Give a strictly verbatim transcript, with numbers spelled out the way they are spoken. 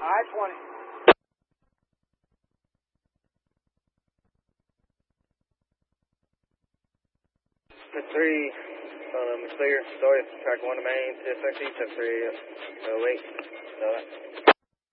I twenty. Step three, um, clear. Sorry, track one to main, T S X E, step three, uh, wait. Uh,